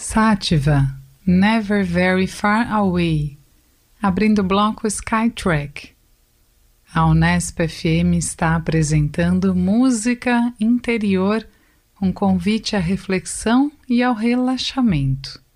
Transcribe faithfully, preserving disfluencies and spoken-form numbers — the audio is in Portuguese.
Sativa, Never Very Far Away, abrindo o bloco Skytrack. A Unesp F M está apresentando música interior, um convite à reflexão e ao relaxamento.